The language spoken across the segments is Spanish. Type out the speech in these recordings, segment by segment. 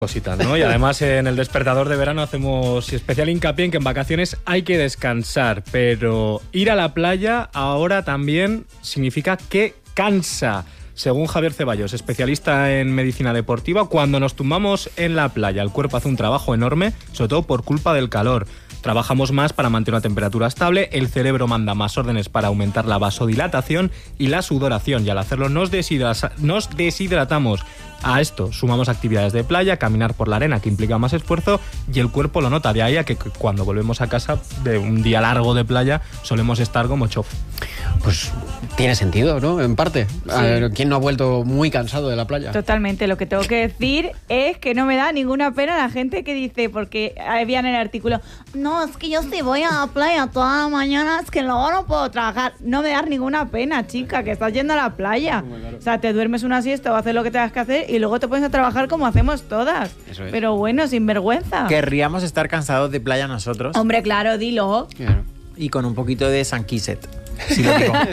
cositas, ¿no? Y además en el despertador de verano hacemos especial hincapié en que en vacaciones hay que descansar, pero ir a la playa ahora también significa que cansa. Según Javier Ceballos, especialista en medicina deportiva, cuando nos tumbamos en la playa, el cuerpo hace un trabajo enorme, sobre todo por culpa del calor. Trabajamos más para mantener una temperatura estable, el cerebro manda más órdenes para aumentar la vasodilatación y la sudoración, y al hacerlo nos deshidratamos. A esto sumamos actividades de playa, caminar por la arena, que implica más esfuerzo, y el cuerpo lo nota. De ahí a que cuando volvemos a casa de un día largo de playa solemos estar como chof. Pues tiene sentido, ¿no? En parte. Sí. A ver, ¿quién no ha vuelto muy cansado de la playa? Totalmente. Lo que tengo que decir es que no me da ninguna pena la gente que dice, porque había en el artículo, no, es que yo si voy a la playa toda la mañana, es que luego no puedo trabajar. No me da ninguna pena, chica, que estás yendo a la playa. Claro. O sea, te duermes una siesta o haces lo que tengas que hacer y luego te pones a trabajar como hacemos todas. Eso es. Pero bueno, sin vergüenza. Querríamos estar cansados de playa nosotros. Hombre, claro, dilo. Claro. Y con un poquito de Sanquiset. Si lo digo.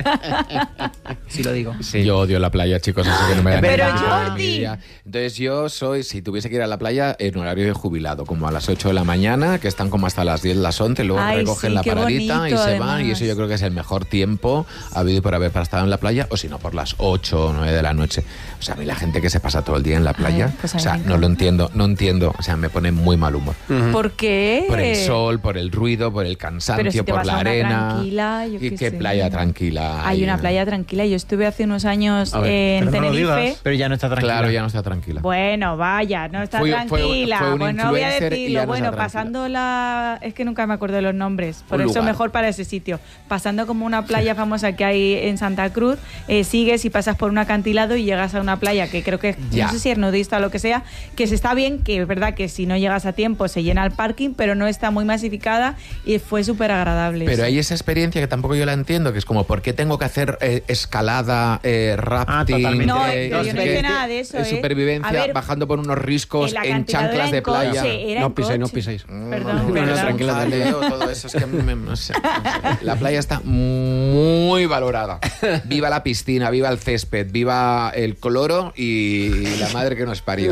Si lo digo. Sí. Yo odio la playa, chicos, así que no me da Pero ninguna Jordi. envidia. Entonces yo soy, si tuviese que ir a la playa, en horario de jubilado, como a las 8 de la mañana, que están como hasta las 10, las 11, luego Ay, recogen sí, la qué paradita bonito, y se además. van, y eso yo creo que es el mejor tiempo habido y por haber para estar en la playa, o si no, por las 8 o 9 de la noche. O sea, a mí la gente que se pasa todo el día en la playa, Ay, pues a mí o sea, me no lo encanta. no entiendo, o sea, me pone muy mal humor. ¿Por qué? Por el sol, por el ruido, por el Pero cansancio, si te por vas la a una arena. tranquila, yo Y qué qué sé. playa tranquila. Hay una playa tranquila. Yo estuve hace unos años A ver, en pero no lo Tenerife. digas. Pero ya no está tranquila. Claro, ya no está tranquila. Bueno, vaya, no está Fue tranquila. un Pues no voy a influencer y decirlo. ya no Bueno, está pasando la... Es que nunca me acuerdo de los nombres. Por Un eso lugar. mejor para ese sitio. Pasando como una playa famosa que hay en Santa Cruz, sigues y pasas por un acantilado y llegas a una playa que creo que, Ya. no sé si es nudista o lo que sea, que se está bien, que es verdad que si no llegas a tiempo se llena el parking, pero no está muy masificada y fue súper agradable. Pero eso. hay esa experiencia que tampoco yo la entiendo, que es como, ¿por qué tengo que hacer escalada, rafting? totalmente. No, no pero yo no sé hice qué, nada de eso, supervivencia, A ver, bajando por unos riscos el en acantilado chanclas era de en playa. coche, era No en piséis, no coche. piséis. Perdón, Bueno, perdón. tranquila, todo eso es que no sé. La playa está muy valorada. Viva la piscina, viva el césped, viva el cloro y la madre que nos parió.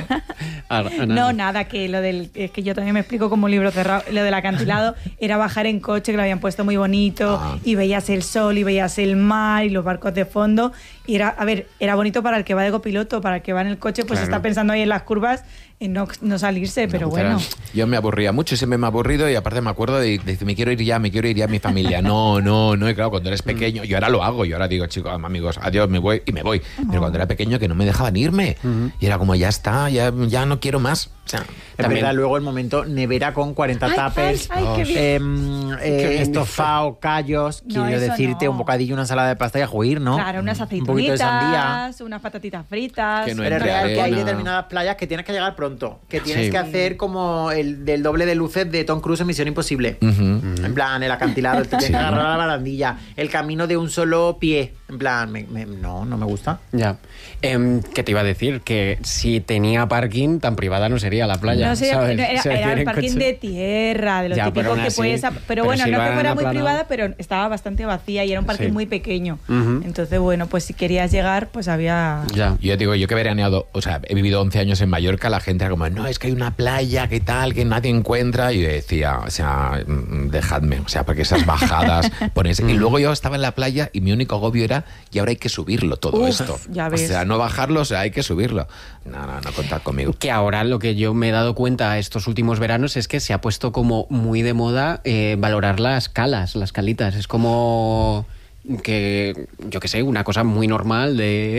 No, nada, que lo del... Es que yo también me explico como un libro cerrado. Lo del acantilado era bajar en coche, que lo habían puesto muy bonito, y veías el sol, y veías el mar, y los barcos de fondo. Y era, a ver, era bonito para el que va de copiloto, para el que va en el coche, pues Claro. está pensando ahí en las curvas, en no salirse, pero bueno. Yo me aburría mucho, siempre me he aburrido y aparte me acuerdo de decir, me quiero ir ya, mi familia. No, y claro, cuando eres pequeño, yo ahora lo hago, yo ahora digo, chicos, amigos, adiós, me voy y me voy. Pero cuando era pequeño que no me dejaban irme. Y era como, ya está, ya no quiero más. O sea, Es verdad, luego el momento nevera con 40 tuppers, ay, qué bien. estofado, callos, No, quiero eso decirte, no. un bocadillo, una ensalada de pasta y a juir, ¿no? Claro, unas Un poquito de aceitunitas, sandía. unas patatitas fritas. Que no Pero es entre real que hay arena. determinadas playas que tienes que llegar pronto, que tienes Sí. que hacer como el del doble de luces de Tom Cruise en Misión Imposible. En plan, el acantilado, te tienes que agarrar a la barandilla, el camino de un solo pie. En plan, no me gusta. Ya. ¿Qué te iba a decir? Que si tenía parking, tan privada no sería la playa. No sé, ¿sabes? no, era O sea, el ir en parking coche. de tierra, de lo Ya, típico pero aún que así, puedes... Pero pero bueno, si no lo que han fuera muy aplanado. privada, pero estaba bastante vacía y era un parking Sí. muy pequeño. Ujú. Entonces, bueno, pues si querías llegar, pues había... Ya. yo digo, yo que he veraneado, o sea, he vivido 11 años en Mallorca, la gente era como, no, es que hay una playa, que tal, que nadie encuentra. Y yo decía, o sea, dejadme, o sea, porque esas bajadas, pones... Y luego yo estaba en la playa y mi único agobio era, y ahora hay que subirlo todo Uf, esto. ya O ves. sea, no bajarlo, o sea, hay que subirlo. No, contad conmigo. Que ahora lo que yo me he dado cuenta estos últimos veranos es que se ha puesto como muy de moda valorar las calas, las calitas. Es como que, yo qué sé, una cosa muy normal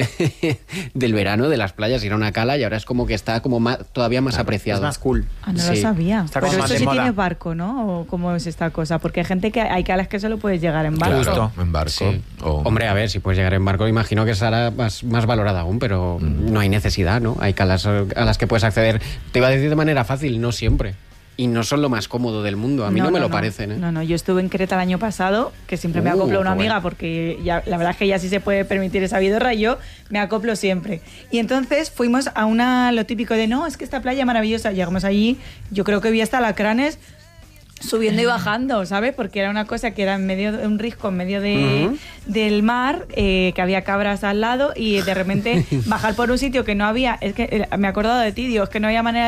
del verano, de las playas, ir a una cala, y ahora es como que está como todavía más apreciado. Es más cool. Ah, no Sí. lo sabía. Está Pero como más eso de sí moda. tienes barco, ¿no? ¿O cómo es esta cosa? Porque hay gente que hay calas que solo puedes llegar en barco. Claro, en barco. Sí. O- Hombre, a ver, si puedes llegar en barco, imagino que será más valorada aún, pero no hay necesidad, ¿no? Hay calas a las que puedes acceder, te iba a decir de manera fácil, no siempre. Y no son lo más cómodo del mundo, a mí no me lo parecen, ¿eh? No, yo estuve en Creta el año pasado, que siempre me acopló una qué amiga, bueno. porque ya, la verdad es que ya sí se puede permitir esa vidorra, y yo me acoplo siempre. Y entonces fuimos a lo típico de, no, es que esta playa es maravillosa. Llegamos allí, yo creo que vi hasta alacranes subiendo y bajando, ¿sabes? Porque era una cosa que era en medio de un risco, en medio del mar, que había cabras al lado y de repente bajar por un sitio que no había, es que me he acordado de ti, digo, es que no había manera